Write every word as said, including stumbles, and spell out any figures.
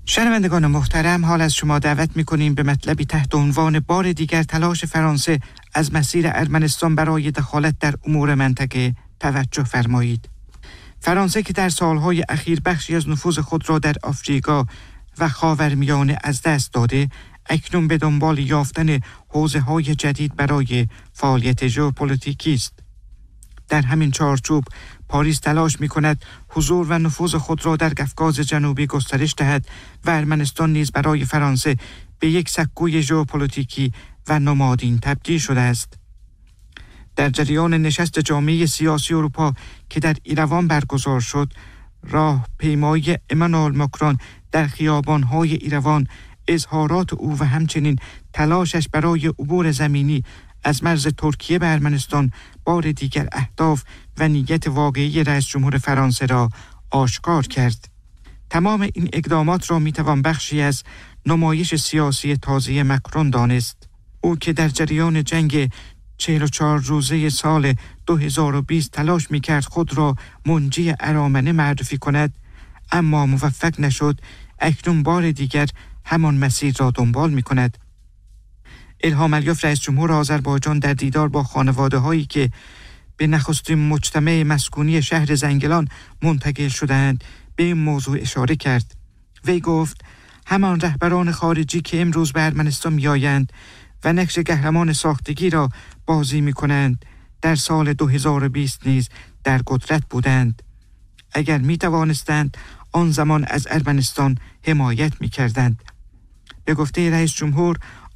شنوندگان محترم، حال از شما دعوت می‌کنیم به مطلبی تحت عنوان بار دیگر تلاش فرانسه از مسیر ارمنستان برای دخالت در امور منطقه توجه فرمایید. فرانسه که در سالهای اخیر بخشی از نفوذ خود را در آفریقا و خاورمیانه از دست داده، اکنون به دنبال یافتن حوزه‌های جدید برای فعالیت ژئوپلیتیکی است. در همین چارچوب پاریس تلاش می‌کند حضور و نفوذ خود را در قفقاز جنوبی گسترش دهد و ارمنستان نیز برای فرانسه به یک سکوی ژئوپلیتیکی و نمادین تبدیل شده است. در جریان نشست جامعه سیاسی اروپا که در ایروان برگزار شد، راهپیمایی امانوئل ماکرون در خیابان‌های ایروان، اظهارات او و همچنین تلاشش برای عبور زمینی از مرز ترکیه به ارمنستان بار دیگر اهداف و نیت واقعی رئیس جمهور فرانسه را آشکار کرد. تمام این اقدامات را میتوان بخشی از نمایش سیاسی تازه ماکرون دانست. او که در جریان جنگ چهل و چهار روزه سال دو هزار و بیست تلاش میکرد خود را منجی ارامنه معرفی کند، اما موفق نشد، اکنون بار دیگر همان مسیر را دنبال میکند. الهام الیاف رئیس جمهور آذربایجان در دیدار با خانواده هایی که به نخستین مجتمع مسکونی شهر زنگلان منتقل شدند به این موضوع اشاره کرد. وی گفت همان رهبران خارجی که امروز به ارمنستان میآیند و نقش قهرمان ساختگی را بازی میکنند، در سال دو هزار و بیست نیز در قدرت بودند. اگر می توانستند آن زمان از ارمنستان حمایت میکردند. به گفته رئیس جمهور،